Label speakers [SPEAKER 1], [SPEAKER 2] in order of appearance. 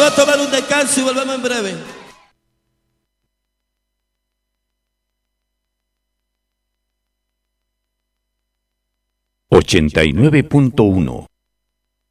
[SPEAKER 1] Vamos a tomar un descanso y volvemos en breve.
[SPEAKER 2] 89.1